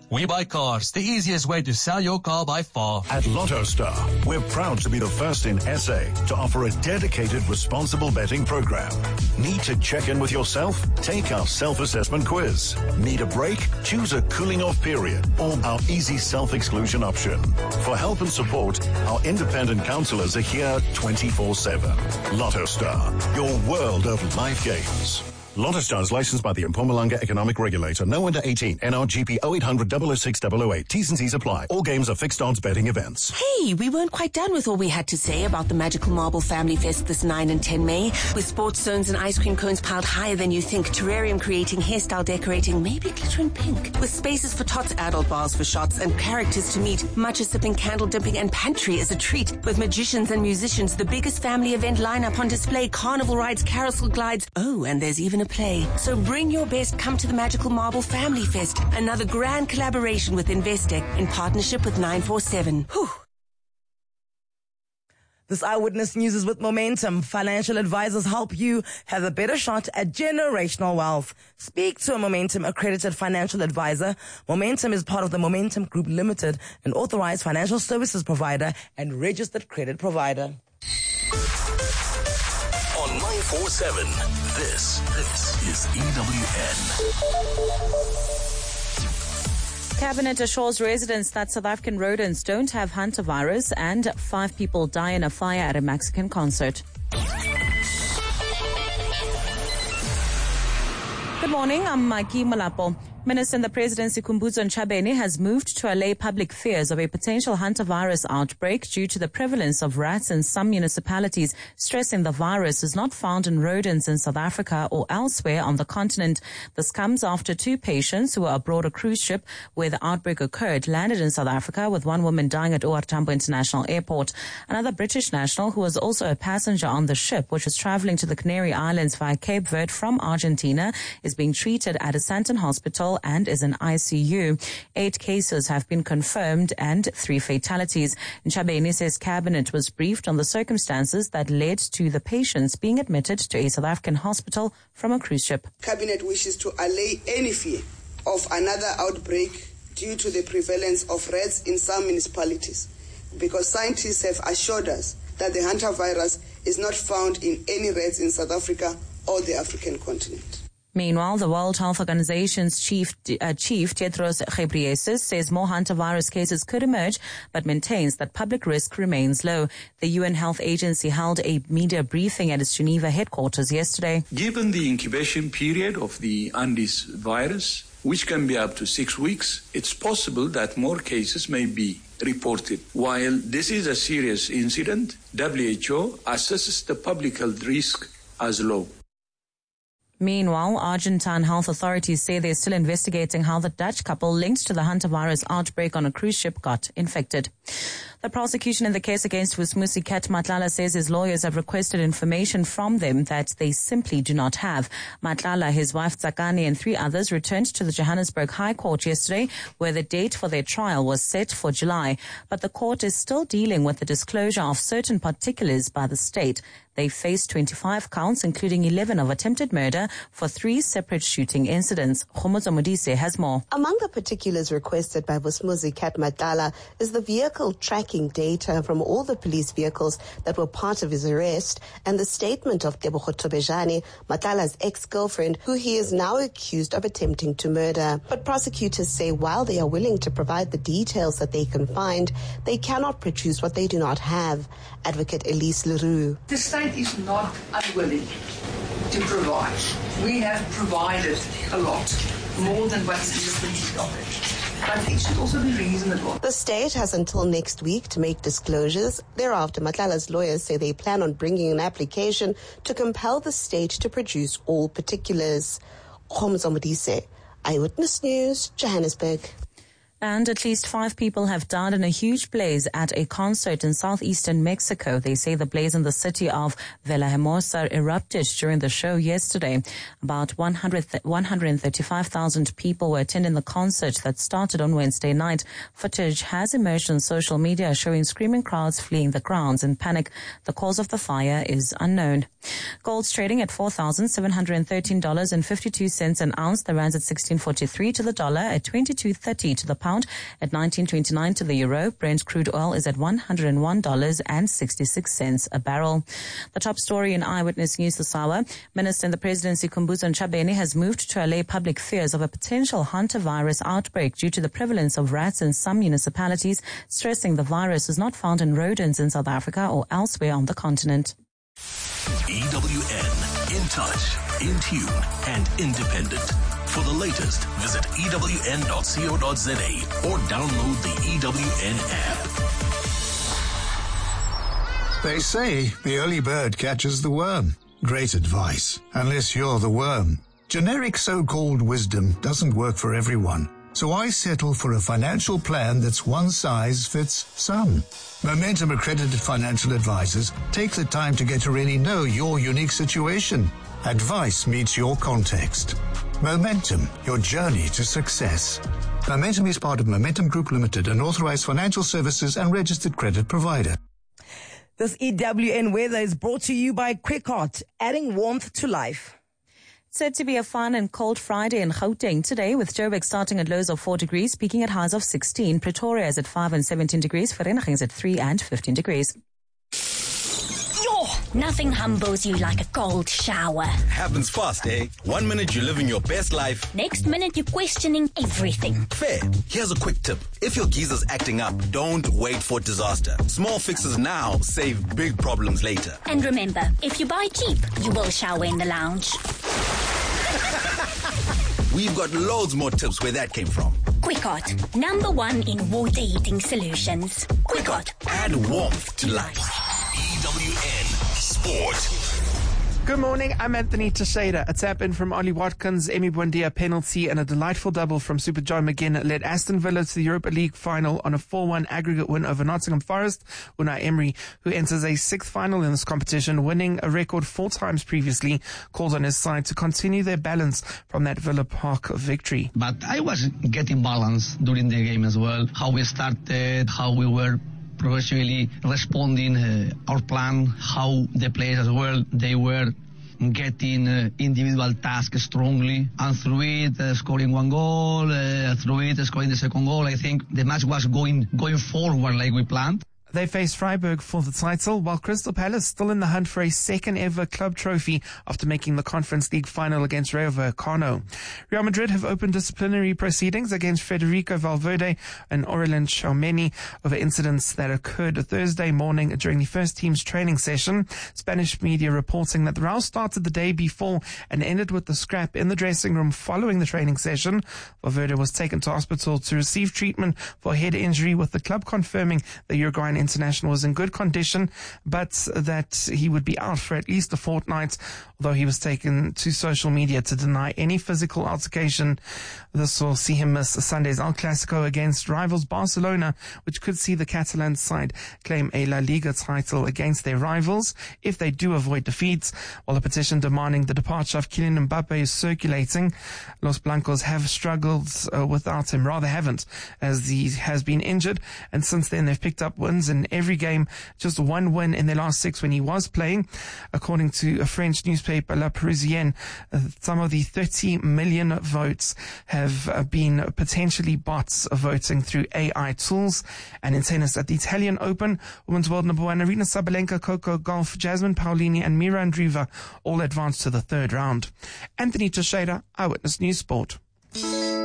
We Buy Cars, the easiest way to sell your car by far. At Lotto Star, we're proud to be the first in SA to offer a dedicated responsible betting program. Need to check in with yourself? Take our self-assessment quiz. Need a break? Choose a cooling off period or our easy self-exclusion option. For help and support, our independent counselors are here 24/7. Lotto Star, your world of life games. Lotto Star is licensed by the Mpumalanga Economic Regulator. No under 18. NRGP 0800 006 008. T's and C's apply. All games are fixed odds betting events. Hey, we weren't quite done with all we had to say about the Magical Marble Family Fest this 9 and 10 May. With sports zones and ice cream cones piled higher than you think, terrarium creating, hairstyle decorating, maybe glittering pink. With spaces for tots, adult bars for shots, and characters to meet. Matcha sipping, candle dipping, and pantry as a treat. With magicians and musicians, the biggest family event lineup on display, carnival rides, carousel glides. Oh, and there's even a play. So bring your best, come to the Magical Marble Family Fest. Another grand collaboration with Investec in partnership with 947. Whew. This Eyewitness News is with Momentum. Financial advisors help you have a better shot at generational wealth. Speak to a Momentum accredited financial advisor. Momentum is part of the Momentum Group Limited, an authorized financial services provider and registered credit provider. On 947, this is EWN. Cabinet assures residents that South African rodents don't have hantavirus, and 5 people die in a fire at a Mexican concert. Good morning, I'm Mikey Malapo. Minister in the Presidency Khumbudzo Ntshabeni has moved to allay public fears of a potential hantavirus outbreak due to the prevalence of rats in some municipalities, stressing the virus is not found in rodents in South Africa or elsewhere on the continent. This comes after 2 patients who were aboard a cruise ship where the outbreak occurred landed in South Africa, with one woman dying at OR Tambo International Airport. Another British national who was also a passenger on the ship, which was traveling to the Canary Islands via Cape Verde from Argentina, is being treated at a Sandton hospital and is in ICU. 8 cases have been confirmed and 3 fatalities. Ntshabeni says Cabinet was briefed on the circumstances that led to the patients being admitted to a South African hospital from a cruise ship. Cabinet wishes to allay any fear of another outbreak due to the prevalence of rats in some municipalities, because scientists have assured us that the hantavirus is not found in any rats in South Africa or the African continent. Meanwhile, the World Health Organization's chief Tedros Ghebreyesus says more hantavirus cases could emerge, but maintains that public risk remains low. The UN Health Agency held a media briefing at its Geneva headquarters yesterday. Given the incubation period of the Andes virus, which can be up to 6 weeks, it's possible that more cases may be reported. While this is a serious incident, WHO assesses the public health risk as low. Meanwhile, Argentine health authorities say they're still investigating how the Dutch couple linked to the hantavirus outbreak on a cruise ship got infected. The prosecution in the case against Vusimuzi Matlala says his lawyers have requested information from them that they simply do not have. Matlala, his wife Tsakani, and 3 others returned to the Johannesburg High Court yesterday, where the date for their trial was set for July. But the court is still dealing with the disclosure of certain particulars by the state. They face 25 counts, including 11 of attempted murder for 3 separate shooting incidents. Khomotso Modise has more. Among the particulars requested by Vusimuzi Matlala is the vehicle tracking data from all the police vehicles that were part of his arrest, and the statement of Tebogo Tobejane, Matlala's ex-girlfriend, who he is now accused of attempting to murder. But prosecutors say while they are willing to provide the details that they can find, they cannot produce what they do not have. Advocate Elise Leroux. The state is not unwilling to provide. We have provided a lot, more than what's in the police docket. But it should also be reasonable. The state has until next week to make disclosures. Thereafter, Matlala's lawyers say they plan on bringing an application to compel the state to produce all particulars. Khomotso Modise, Eyewitness News, Johannesburg. And at least 5 people have died in a huge blaze at a concert in southeastern Mexico. They say the blaze in the city of Villahermosa erupted during the show yesterday. About 135,000 people were attending the concert that started on Wednesday night. Footage has emerged on social media showing screaming crowds fleeing the grounds in panic. The cause of the fire is unknown. Gold's trading at $4,713.52 an ounce. The rand's at 16.43 to the dollar, at 22.30 to the pound, at 19.29 to the euro. Brent crude oil is at $101.66 a barrel. The top story in Eyewitness News this hour: Minister in the Presidency Khumbudzo Ntshavheni has moved to allay public fears of a potential hantavirus outbreak due to the prevalence of rats in some municipalities, stressing the virus is not found in rodents in South Africa or elsewhere on the continent. EWN, in touch, in tune, and independent. For the latest, visit ewn.co.za or download the EWN app. They say the early bird catches the worm. Great advice, unless you're the worm. Generic so-called wisdom doesn't work for everyone. So I settle for a financial plan that's one size fits some. Momentum accredited financial advisors take the time to get to really know your unique situation. Advice meets your context. Momentum, your journey to success. Momentum is part of Momentum Group Limited, an authorized financial services and registered credit provider. This EWN weather is brought to you by Quickheart, adding warmth to life. Said to be a fun and cold Friday in Gauteng today, with Joburg starting at lows of 4 degrees, peaking at highs of 16. Pretoria is at 5 and 17 degrees. Vereeniging is at 3 and 15 degrees. Nothing humbles you like a cold shower. Happens fast, eh? 1 minute you're living your best life. Next minute you're questioning everything. Fair. Here's a quick tip. If your geezer's acting up, don't wait for disaster. Small fixes now save big problems later. And remember, if you buy cheap, you will shower in the lounge. We've got loads more tips where that came from. Quickheart, #1 in water heating solutions. Quickheart. Add warmth to life. EWN Sport. Good morning, I'm Anthony Teixeira. A tap-in from Ollie Watkins, Emi Buendia penalty, and a delightful double from Super John McGinn led Aston Villa to the Europa League final on a 4-1 aggregate win over Nottingham Forest. Unai Emery, who enters a 6th final in this competition, winning a record 4 times previously, calls on his side to continue their balance from that Villa Park victory. But I was getting balance during the game as well. How we started, how we were progressively responding our plan, how the players as well, they were getting individual tasks strongly, and through it scoring 1 goal, through it scoring the 2nd goal. I think the match was going forward like we planned. They face Freiburg for the title, while Crystal Palace still in the hunt for a 2nd ever club trophy after making the Conference League final against Rayo Vallecano. Real Madrid have opened disciplinary proceedings against Federico Valverde and Aurelien Tchouameni over incidents that occurred Thursday morning during the first team's training session. Spanish media reporting that the row started the day before and ended with the scrap in the dressing room following the training session. Valverde was taken to hospital to receive treatment for a head injury, with the club confirming the Uruguayan international was in good condition, but that he would be out for at least a fortnight, although he was taken to social media to deny any physical altercation. This will see him miss Sunday's El Clasico against rivals Barcelona, which could see the Catalan side claim a La Liga title against their rivals if they do avoid defeats, while a petition demanding the departure of Kylian Mbappe is circulating. Los Blancos have struggled without him, rather haven't, as he has been injured, and since then they've picked up wins in every game, just 1 win in their last 6 when he was playing. According to a French newspaper, La Parisienne, some of the 30 million votes have been potentially bots voting through AI tools. And in tennis at the Italian Open, Women's World #1 Aryna Sabalenka, Coco Gauff, Jasmine Paolini and Mira Andreeva all advanced to the 3rd round. Anthony Teixeira, Eyewitness News Sport.